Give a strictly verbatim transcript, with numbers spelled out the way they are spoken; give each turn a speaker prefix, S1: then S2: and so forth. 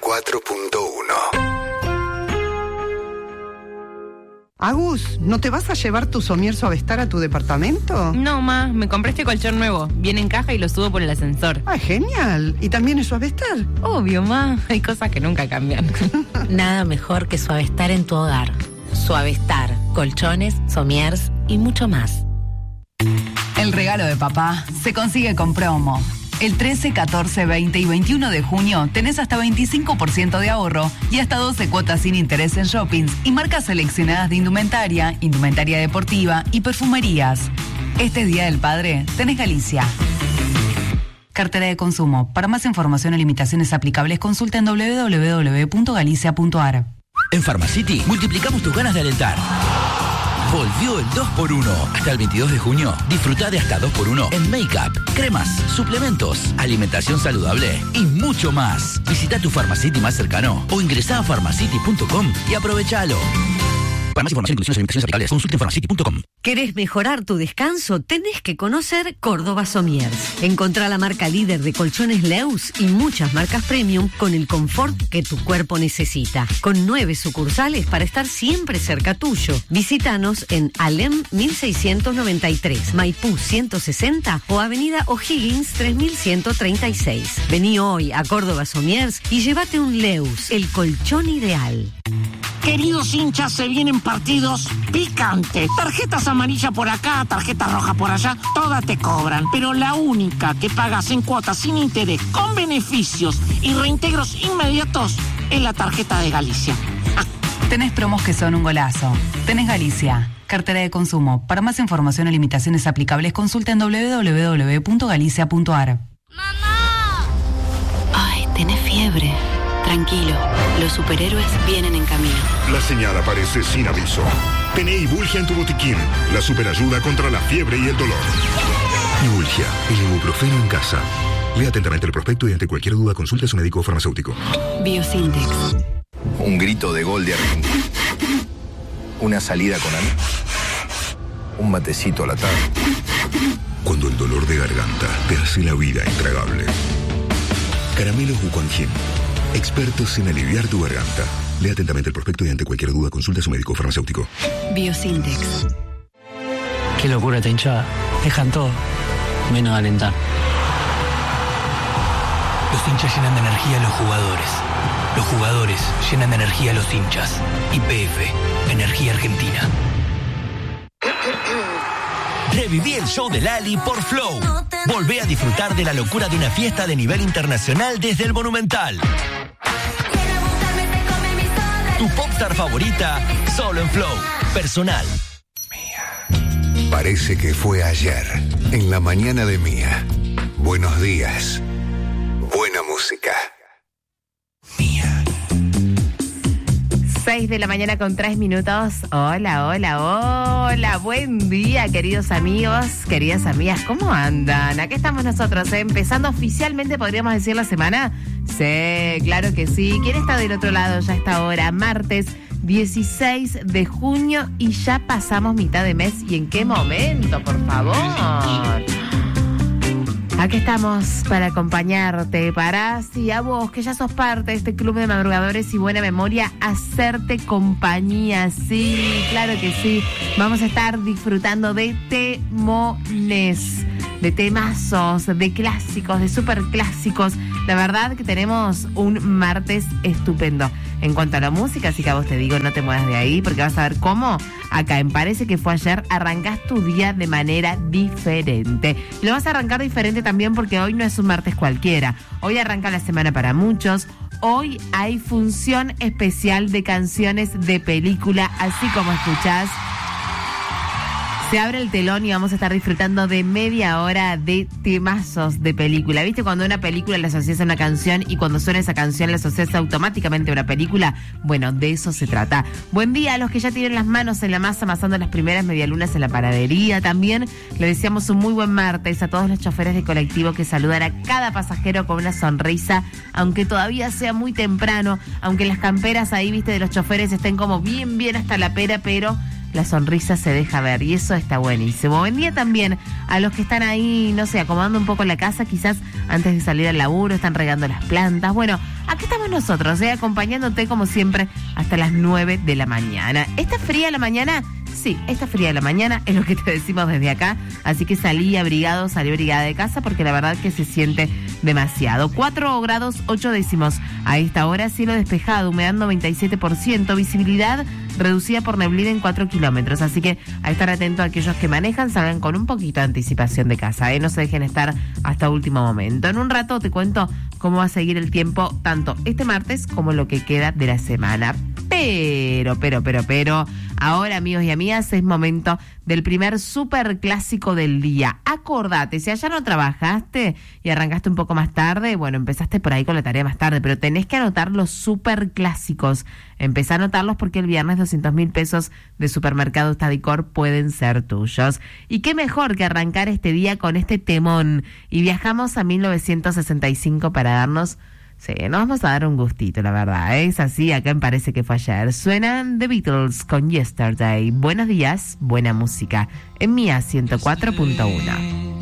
S1: cuatro punto uno.
S2: Agus, ¿no te vas a llevar tu Somier Suavestar a tu departamento?
S3: No, ma, me compré este colchón nuevo. Viene en caja y lo subo por el ascensor.
S2: Ah, genial. ¿Y también es Suavestar?
S3: Obvio, ma. Hay cosas que nunca cambian.
S4: Nada mejor que Suavestar en tu hogar. Suavestar, colchones, somiers y mucho más.
S5: El regalo de papá se consigue con promo. El trece, catorce, veinte y veintiuno de junio tenés hasta veinticinco por ciento de ahorro y hasta doce cuotas sin interés en shoppings y marcas seleccionadas de indumentaria, indumentaria deportiva y perfumerías. Este Día del Padre tenés Galicia. Cartera de consumo. Para más información o limitaciones aplicables, consulta en doble u doble u doble u punto galicia punto a r.
S6: En Pharmacity multiplicamos tus ganas de alentar. Volvió el dos por uno. Hasta el veintidós de junio, disfruta de hasta dos por uno en make-up, cremas, suplementos, alimentación saludable y mucho más. Visita tu Pharmacity más cercano o ingresá a pharmacity punto com y aprovechalo. Para más información, inclusiones y limitaciones aplicables, consulte en pharmacity punto com.
S7: ¿Querés mejorar tu descanso? Tenés que conocer Córdoba Somiers. Encontrá la marca líder de colchones Leus y muchas marcas premium con el confort que tu cuerpo necesita. Con nueve sucursales para estar siempre cerca tuyo. Visítanos en Alem mil seiscientos noventa y tres, Maipú ciento sesenta o Avenida O'Higgins tres mil ciento treinta y seis. Vení hoy a Córdoba Somiers y llévate un Leus, el colchón ideal.
S8: Queridos hinchas, se vienen partidos picantes. Tarjetas amarillas por acá, tarjetas rojas por allá, todas te cobran. Pero la única que pagas en cuotas sin interés, con beneficios y reintegros inmediatos, es la tarjeta de Galicia. Ah.
S5: Tenés promos que son un golazo. Tenés Galicia. Cartera de consumo. Para más información o limitaciones aplicables, consulta en doble u doble u doble u punto galicia punto a r.
S9: ¡Mamá! Ay, tenés fiebre. Tranquilo, los superhéroes vienen en camino.
S10: La señal aparece sin aviso. Tené Ibulgia en tu botiquín, la superayuda contra la fiebre y el dolor. Ibulgia, el ibuprofeno en casa. Lea atentamente el prospecto y ante cualquier duda consulte a su médico o farmacéutico.
S9: Biosintex.
S11: Un grito de gol de Argentina. Una salida con amigos. Un matecito a la tarde.
S10: Cuando el dolor de garganta te hace la vida intragable. Caramelos Wuquanjin. Expertos en aliviar tu garganta. Lea atentamente el prospecto y ante cualquier duda consulte a su médico o farmacéutico.
S9: Biosintex.
S12: Qué locura esta hinchada. Dejan todo, menos alentar.
S13: Los hinchas llenan de energía a los jugadores. Los jugadores llenan de energía a los hinchas. Y P F, Energía Argentina.
S6: Reviví el show de Lali por Flow. Volvé a disfrutar de la locura de una fiesta de nivel internacional desde el Monumental. Tu popstar favorita, solo en Flow. Personal.
S1: Parece que fue ayer, en la mañana de Mía. Buenos días. Buena música.
S3: seis de la mañana con tres minutos. Hola, hola, hola. Buen día, queridos amigos, queridas amigas. ¿Cómo andan? Aquí estamos nosotros, ¿eh? Empezando oficialmente, podríamos decir, la semana. Sí, claro que sí. ¿Quién está del otro lado ya a esta hora? Martes dieciséis de junio y ya pasamos mitad de mes. ¿Y en qué momento, por favor? Aquí estamos para acompañarte, para, sí, a vos, que ya sos parte de este club de madrugadores y buena memoria, hacerte compañía, sí, claro que sí. Vamos a estar disfrutando de temones, de temazos, de clásicos, de superclásicos. La verdad que tenemos un martes estupendo en cuanto a la música, así que a vos te digo, no te muevas de ahí, porque vas a ver cómo acá en Parece que fue ayer, arrancás tu día de manera diferente. Lo vas a arrancar diferente también porque hoy no es un martes cualquiera. Hoy arranca la semana para muchos. Hoy hay función especial de canciones de película, así como escuchás. Se abre el telón y vamos a estar disfrutando de media hora de temazos de película. ¿Viste cuando una película le asocias a una canción y cuando suena esa canción le asocias automáticamente a una película? Bueno, de eso se trata. Buen día a los que ya tienen las manos en la masa amasando las primeras medialunas en la panadería. También le deseamos un muy buen martes a todos los choferes de colectivo que saludan a cada pasajero con una sonrisa, aunque todavía sea muy temprano, aunque las camperas ahí, viste, de los choferes estén como bien, bien hasta la pera, pero la sonrisa se deja ver y eso está buenísimo. Buen día también a los que están ahí, no sé, acomodando un poco la casa, quizás antes de salir al laburo, están regando las plantas. Bueno, aquí estamos nosotros, ¿eh? acompañándote como siempre hasta las nueve de la mañana. ¿Está fría la mañana? Sí, está fría la mañana, es lo que te decimos desde acá, así que salí abrigado, salí abrigada de casa porque la verdad que se siente demasiado. cuatro grados ocho décimos a esta hora, cielo despejado, humedad noventa y siete por ciento, visibilidad reducida por neblina en cuatro kilómetros, así que a estar atento a aquellos que manejan, salgan con un poquito de anticipación de casa, ¿eh? No se dejen estar hasta último momento. En un rato te cuento cómo va a seguir el tiempo tanto este martes como lo que queda de la semana. Pero, pero, pero, pero, ahora amigos y amigas es momento del primer super clásico del día. Acordate, si allá no trabajaste y arrancaste un poco más tarde, bueno, empezaste por ahí con la tarea más tarde, pero tenés que anotar los super clásicos. Empezá a anotarlos porque el viernes doscientos mil pesos de Supermercado Estadicor pueden ser tuyos. Y qué mejor que arrancar este día con este temón. Y viajamos a mil novecientos sesenta y cinco para darnos... Sí, nos vamos a dar un gustito, la verdad. ¿eh? Es así, acá me parece que fue ayer. Suenan The Beatles con Yesterday. Buenos días, buena música. En Mía ciento cuatro punto uno.